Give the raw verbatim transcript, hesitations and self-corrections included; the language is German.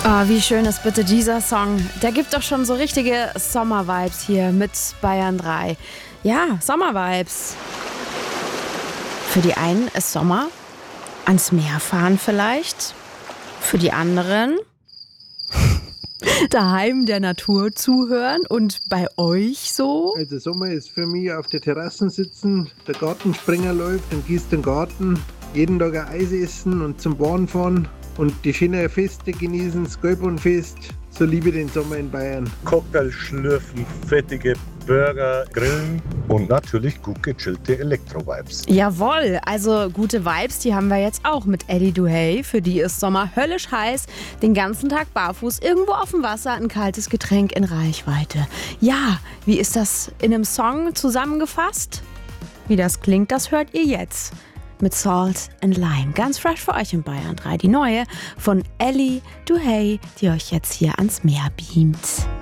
Oh, wie schön ist bitte dieser Song. Der gibt doch schon so richtige Sommer-Vibes hier mit Bayern drei. Ja, Sommer-Vibes. Für die einen ist Sommer, ans Meer fahren vielleicht. Für die anderen daheim der Natur zuhören. Und bei euch so? Also Sommer ist für mich auf der Terrasse sitzen, der Gartenspringer läuft und gießt den Garten, jeden Tag ein Eis essen und zum Bahn fahren und die schönen Feste genießen, das Skolbundfest. So liebe ich den Sommer in Bayern. Cocktail schlürfen, fettige Burger grillen und natürlich gut gechillte Elektro-Vibes. Jawohl, also gute Vibes, die haben wir jetzt auch mit Ellie Duhey. Für die ist Sommer höllisch heiß, den ganzen Tag barfuß, irgendwo auf dem Wasser, ein kaltes Getränk in Reichweite. Ja, wie ist das in einem Song zusammengefasst? Wie das klingt, das hört ihr jetzt. Mit Salt and Lime. Ganz fresh für euch in Bayern drei. Die neue von Ellie Duhey, die euch jetzt hier ans Meer beamt.